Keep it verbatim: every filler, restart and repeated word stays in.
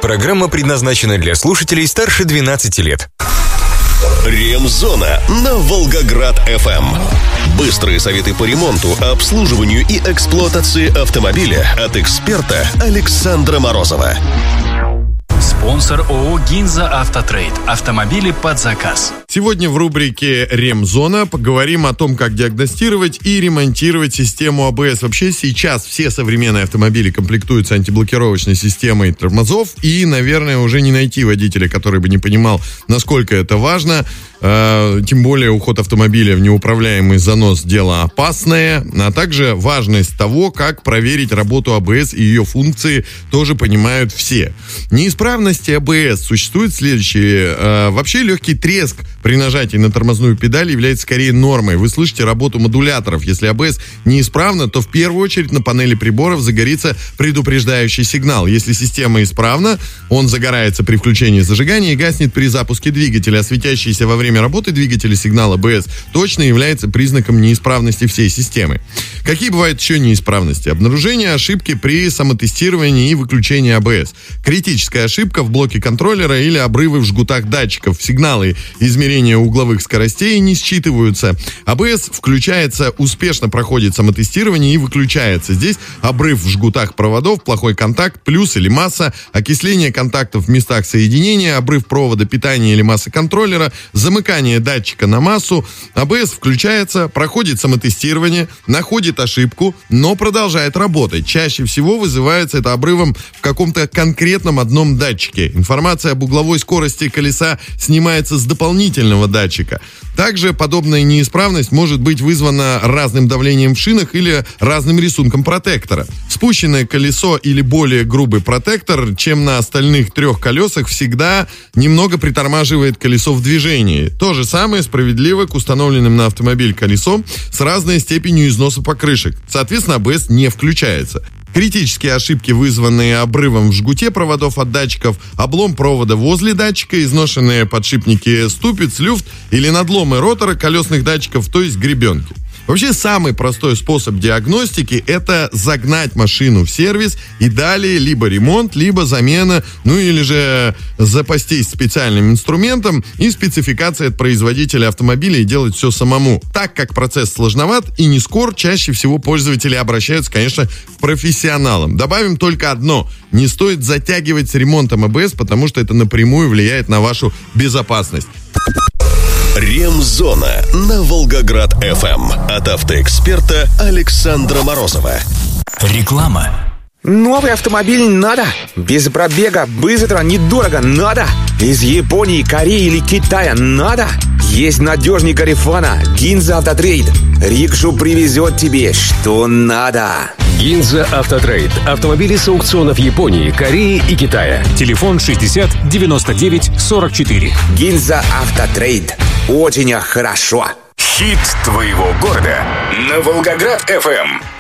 Программа предназначена для слушателей старше двенадцати лет. Ремзона на Волгоград-эф эм. Быстрые советы по ремонту, обслуживанию и эксплуатации автомобиля от эксперта Александра Морозова. Спонсор ООО «Гинза Автотрейд». Автомобили под заказ. Сегодня в рубрике «Ремзона» поговорим о том, как диагностировать и ремонтировать систему а бэ эс. Вообще сейчас все современные автомобили комплектуются антиблокировочной системой тормозов. И, наверное, уже не найти водителя, который бы не понимал, насколько это важно. Э, тем более уход автомобиля в неуправляемый занос – дело опасное. А также важность того, как проверить работу а бэ эс и ее функции, тоже понимают все. Неисправности а бэ эс существуют следующие. Э, вообще легкий треск при нажатии на тормозную педаль является скорее нормой. Вы слышите работу модуляторов. Если а бэ эс неисправна, то в первую очередь на панели приборов загорится предупреждающий сигнал. Если система исправна, он загорается при включении зажигания и гаснет при запуске двигателя. А светящийся во время работы двигателя сигнал а бэ эс точно является признаком неисправности всей системы. Какие бывают еще неисправности? Обнаружение ошибки при самотестировании и выключении а бэ эс. Критическая ошибка в блоке контроллера или обрывы в жгутах датчиков. Сигналы измерения угловых скоростей не считываются. а бэ эс включается, успешно проходит самотестирование и выключается. Здесь обрыв в жгутах проводов, плохой контакт, плюс или масса, окисление контактов в местах соединения, обрыв провода питания или массы контроллера, замыкание датчика на массу. а бэ эс включается, проходит самотестирование, находит ошибку, но продолжает работать. Чаще всего вызывается это обрывом в каком-то конкретном одном датчике. Информация об угловой скорости колеса снимается с дополнительного датчика. Также подобная неисправность может быть вызвана разным давлением в шинах или разным рисунком протектора. Спущенное колесо или более грубый протектор, чем на остальных трех колесах, всегда немного притормаживает колесо в движении. То же самое справедливо к установленным на автомобиль колесом с разной степенью износа покрышек. Соответственно, а бэ эс не включается. Критические ошибки, вызванные обрывом в жгуте проводов от датчиков, облом провода возле датчика, изношенные подшипники ступиц, люфт или надломы ротора колесных датчиков, то есть гребенки. Вообще, самый простой способ диагностики – это загнать машину в сервис и далее либо ремонт, либо замена, ну или же запастись специальным инструментом и спецификацией от производителя автомобиля и делать все самому. Так как процесс сложноват и не скор, чаще всего пользователи обращаются, конечно, к профессионалам. Добавим только одно – не стоит затягивать с ремонтом а бэ эс, потому что это напрямую влияет на вашу безопасность. Ремзона на Волгоград-эф эм от автоэксперта Александра Морозова. Реклама. Новый автомобиль надо. Без пробега, быстро, недорого надо. Из Японии, Кореи или Китая надо. Есть надежный Гарифана. Гинза Автотрейд. Рикшу привезет тебе, что надо. Гинза Автотрейд. Автомобили с аукционов Японии, Кореи и Китая. Телефон шестьдесят девяносто девять сорок четыре. Гинза Автотрейд. Очень хорошо. Хит твоего города на Волгоград-эф эм.